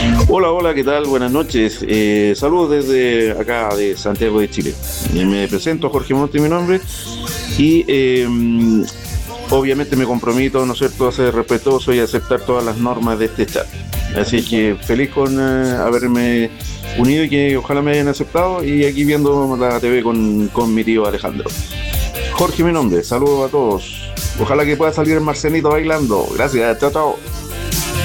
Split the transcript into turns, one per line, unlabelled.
Hola, hola, ¿qué tal? Buenas noches. Saludos desde acá de Santiago de Chile. Me presento, Jorge Monte, mi nombre, y obviamente me comprometo, ¿no es cierto?, a ser respetuoso y aceptar todas las normas de este chat. Así que feliz con haberme unido y que ojalá me hayan aceptado y aquí viendo la TV con mi tío Alejandro. Jorge, mi nombre, saludos a todos. Ojalá que pueda salir el Marcelito bailando. Gracias, chao, chao.